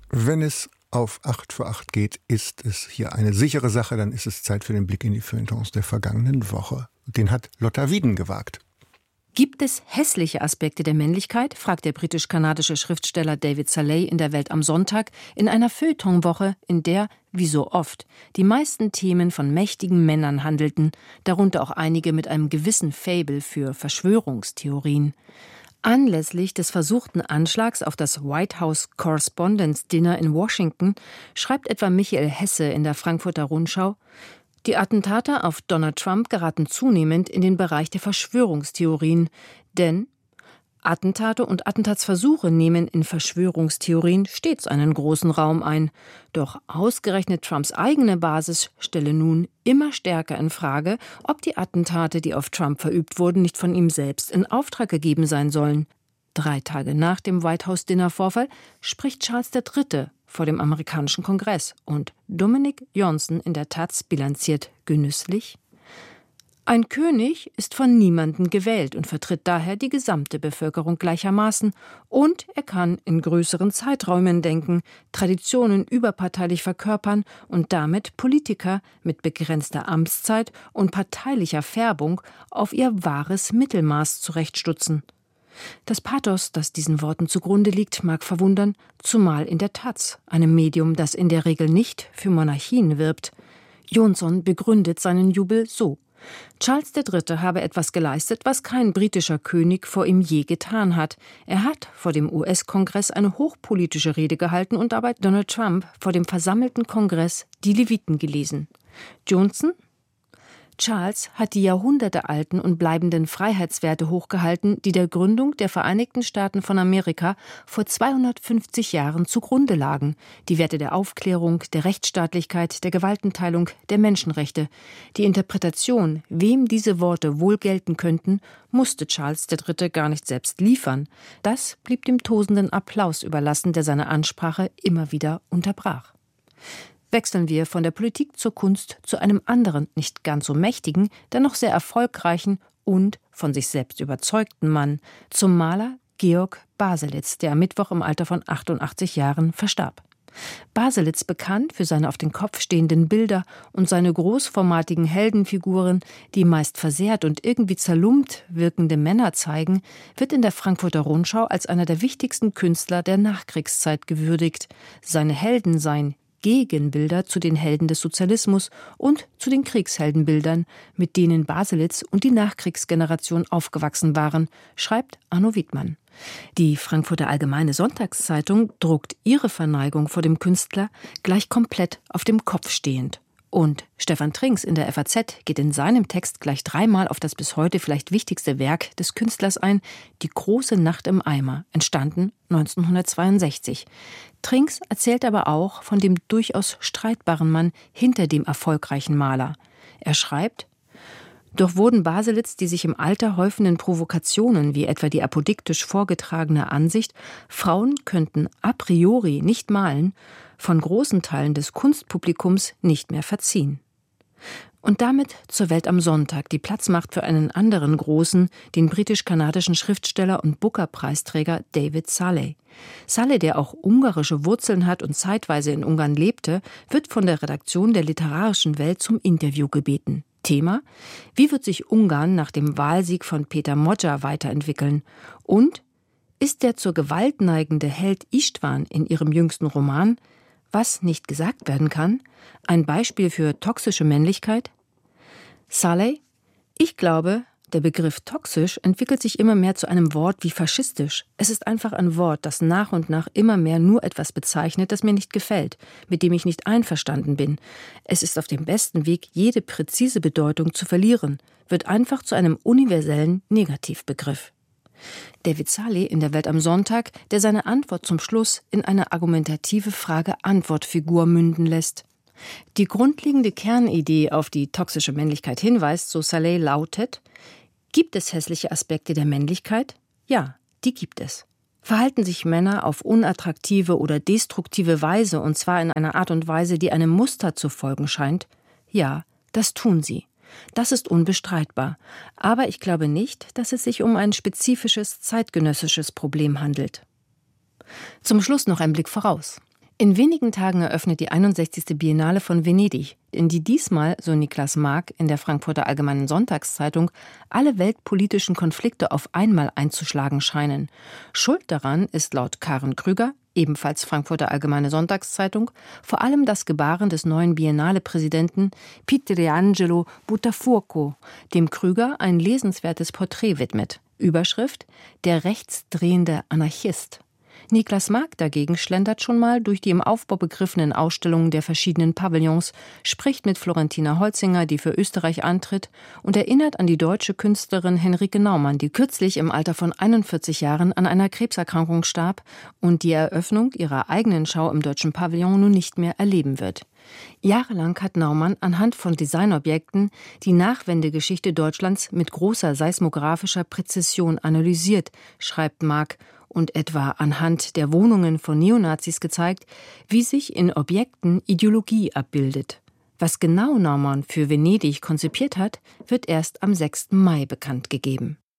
Wenn es auf 8 vor 8 geht, ist es hier eine sichere Sache. Dann ist es Zeit für den Blick in die Feuilletons der vergangenen Woche. Den hat Lotta Wieden gewagt. Gibt es hässliche Aspekte der Männlichkeit, fragt der britisch-kanadische Schriftsteller David Szalay in der Welt am Sonntag in einer Feuilletonwoche, in der, wie so oft, die meisten Themen von mächtigen Männern handelten, darunter auch einige mit einem gewissen Faible für Verschwörungstheorien. Anlässlich des versuchten Anschlags auf das White House Correspondents' Dinner in Washington schreibt etwa Michael Hesse in der Frankfurter Rundschau: Die Attentate auf Donald Trump geraten zunehmend in den Bereich der Verschwörungstheorien, denn Attentate und Attentatsversuche nehmen in Verschwörungstheorien stets einen großen Raum ein. Doch ausgerechnet Trumps eigene Basis stelle nun immer stärker in Frage, ob die Attentate, die auf Trump verübt wurden, nicht von ihm selbst in Auftrag gegeben sein sollen. 3 Tage nach dem White House-Dinner-Vorfall spricht Charles III. Vor dem amerikanischen Kongress und Dominic Johnson in der Taz bilanziert genüsslich: Ein König ist von niemandem gewählt und vertritt daher die gesamte Bevölkerung gleichermaßen, und er kann in größeren Zeiträumen denken, Traditionen überparteilich verkörpern und damit Politiker mit begrenzter Amtszeit und parteilicher Färbung auf ihr wahres Mittelmaß zurechtstutzen. Das Pathos, das diesen Worten zugrunde liegt, mag verwundern, zumal in der Taz, einem Medium, das in der Regel nicht für Monarchien wirbt. Johnson begründet seinen Jubel so: Charles III. Habe etwas geleistet, was kein britischer König vor ihm je getan hat. Er hat vor dem US-Kongress eine hochpolitische Rede gehalten und dabei Donald Trump vor dem versammelten Kongress die Leviten gelesen. Johnson: Charles hat die jahrhundertealten und bleibenden Freiheitswerte hochgehalten, die der Gründung der Vereinigten Staaten von Amerika vor 250 Jahren zugrunde lagen. Die Werte der Aufklärung, der Rechtsstaatlichkeit, der Gewaltenteilung, der Menschenrechte. Die Interpretation, wem diese Worte wohl gelten könnten, musste Charles III. Gar nicht selbst liefern. Das blieb dem tosenden Applaus überlassen, der seine Ansprache immer wieder unterbrach. Wechseln wir von der Politik zur Kunst zu einem anderen, nicht ganz so mächtigen, dennoch sehr erfolgreichen und von sich selbst überzeugten Mann, zum Maler Georg Baselitz, der am Mittwoch im Alter von 88 Jahren verstarb. Baselitz, bekannt für seine auf den Kopf stehenden Bilder und seine großformatigen Heldenfiguren, die meist versehrt und irgendwie zerlumpt wirkende Männer zeigen, wird in der Frankfurter Rundschau als einer der wichtigsten Künstler der Nachkriegszeit gewürdigt. Seine Helden seien Gegenbilder zu den Helden des Sozialismus und zu den Kriegsheldenbildern, mit denen Baselitz und die Nachkriegsgeneration aufgewachsen waren, schreibt Arno Wiedmann. Die Frankfurter Allgemeine Sonntagszeitung druckt ihre Verneigung vor dem Künstler gleich komplett auf dem Kopf stehend. Und Stefan Trinks in der FAZ geht in seinem Text gleich 3-mal auf das bis heute vielleicht wichtigste Werk des Künstlers ein: Die große Nacht im Eimer, entstanden 1962. Trinks erzählt aber auch von dem durchaus streitbaren Mann hinter dem erfolgreichen Maler. Er schreibt: Doch wurden Baselitz die sich im Alter häufenden Provokationen, wie etwa die apodiktisch vorgetragene Ansicht, Frauen könnten a priori nicht malen, von großen Teilen des Kunstpublikums nicht mehr verziehen. Und damit zur Welt am Sonntag, die Platz macht für einen anderen großen, den britisch-kanadischen Schriftsteller und Booker-Preisträger David Szalay. Szalay, der auch ungarische Wurzeln hat und zeitweise in Ungarn lebte, wird von der Redaktion der Literarischen Welt zum Interview gebeten. Thema: Wie wird sich Ungarn nach dem Wahlsieg von Peter Magyar weiterentwickeln? Und ist der zur Gewalt neigende Held Istvan in ihrem jüngsten Roman Was nicht gesagt werden kann ein Beispiel für toxische Männlichkeit? Szalay: Ich glaube, der Begriff toxisch entwickelt sich immer mehr zu einem Wort wie faschistisch. Es ist einfach ein Wort, das nach und nach immer mehr nur etwas bezeichnet, das mir nicht gefällt, mit dem ich nicht einverstanden bin. Es ist auf dem besten Weg, jede präzise Bedeutung zu verlieren, wird einfach zu einem universellen Negativbegriff. David Szalay in der Welt am Sonntag, der seine Antwort zum Schluss in eine argumentative Frage-Antwort-Figur münden lässt. Die grundlegende Kernidee, auf die toxische Männlichkeit hinweist, so Szalay, lautet: Gibt es hässliche Aspekte der Männlichkeit? Ja, die gibt es. Verhalten sich Männer auf unattraktive oder destruktive Weise, und zwar in einer Art und Weise, die einem Muster zu folgen scheint? Ja, das tun sie. Das ist unbestreitbar. Aber ich glaube nicht, dass es sich um ein spezifisches zeitgenössisches Problem handelt. Zum Schluss noch ein Blick voraus. In wenigen Tagen eröffnet die 61. Biennale von Venedig, in die diesmal, so Niklas Mark in der Frankfurter Allgemeinen Sonntagszeitung, alle weltpolitischen Konflikte auf einmal einzuschlagen scheinen. Schuld daran ist laut Karen Krüger, ebenfalls Frankfurter Allgemeine Sonntagszeitung, vor allem das Gebaren des neuen Biennale-Präsidenten Pietrangelo Buttafuoco, dem Krüger ein lesenswertes Porträt widmet. Überschrift: Der rechtsdrehende Anarchist. Niklas Mark dagegen schlendert schon mal durch die im Aufbau begriffenen Ausstellungen der verschiedenen Pavillons, spricht mit Florentina Holzinger, die für Österreich antritt, und erinnert an die deutsche Künstlerin Henrike Naumann, die kürzlich im Alter von 41 Jahren an einer Krebserkrankung starb und die Eröffnung ihrer eigenen Schau im Deutschen Pavillon nun nicht mehr erleben wird. Jahrelang hat Naumann anhand von Designobjekten die Nachwendegeschichte Deutschlands mit großer seismografischer Präzision analysiert, schreibt Mark, und etwa anhand der Wohnungen von Neonazis gezeigt, wie sich in Objekten Ideologie abbildet. Was genau Naumann für Venedig konzipiert hat, wird erst am 6. Mai bekannt gegeben.